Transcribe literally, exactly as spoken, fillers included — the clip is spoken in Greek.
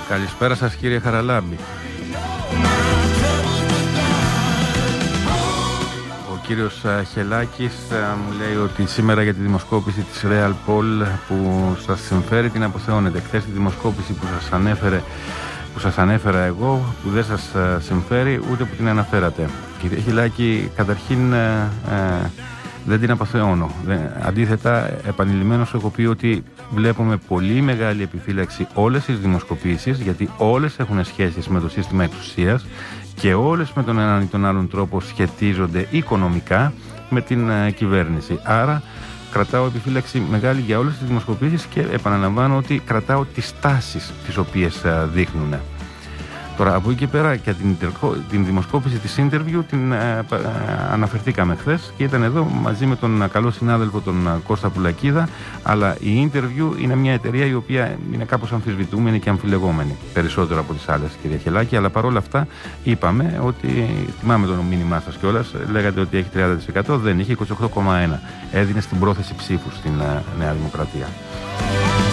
Καλησπέρα σας, κύριε Χαραλάμπη. Ο κύριος Χελάκης μου λέει ότι σήμερα για τη δημοσκόπηση της Real Poll που σας συμφέρει την αποθεώνετε. Χθες τη δημοσκόπηση που σας ανέφερε που σας ανέφερα εγώ, που δεν σας συμφέρει ούτε που την αναφέρατε. Κύριε Χελάκη, καταρχήν ε, ε, δεν την αποθεώνω. Αντίθετα, επανειλημμένως έχω πει ότι βλέπουμε πολύ μεγάλη επιφύλαξη όλες τις δημοσκοπήσεις, γιατί όλες έχουν σχέσεις με το σύστημα εξουσίας και όλες με τον έναν ή τον άλλον τρόπο σχετίζονται οικονομικά με την uh, κυβέρνηση. Άρα κρατάω επιφύλαξη μεγάλη για όλες τις δημοσκοπήσεις και επαναλαμβάνω ότι κρατάω τις τάσεις τις οποίες uh, δείχνουν. Τώρα, από εκεί και πέρα, και την, την δημοσκόπηση της interview την ε, ε, αναφερθήκαμε χθες και ήταν εδώ μαζί με τον καλό συνάδελφο τον Κώστα Πουλακίδα, αλλά η interview είναι μια εταιρεία η οποία είναι κάπως αμφισβητούμενη και αμφιλεγόμενη, περισσότερο από τις άλλες, κυρία Χελάκη, αλλά παρόλα αυτά είπαμε ότι, θυμάμαι το μήνυμά σας κιόλας, λέγατε ότι έχει τριάντα τοις εκατό, δεν είχε, είκοσι οκτώ κόμμα ένα. Έδινε στην πρόθεση ψήφου στην ε, Νέα Δημοκρατία.